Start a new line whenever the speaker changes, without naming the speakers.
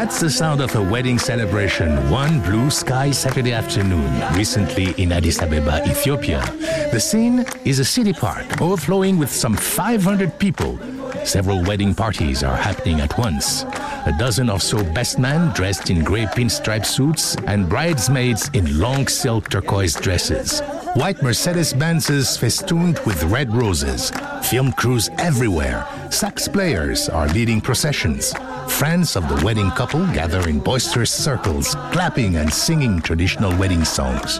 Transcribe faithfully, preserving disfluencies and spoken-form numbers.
That's the sound of a wedding celebration one blue sky Saturday afternoon, recently in Addis Ababa, Ethiopia. The scene is a city park overflowing with some five hundred people. Several wedding parties are happening at once. A dozen or so best men dressed in grey pinstripe suits and bridesmaids in long silk turquoise dresses. White Mercedes-Benzes festooned with red roses. Film crews everywhere. Sax players are leading processions. Friends of the wedding couple gather in boisterous circles, clapping and singing traditional wedding songs.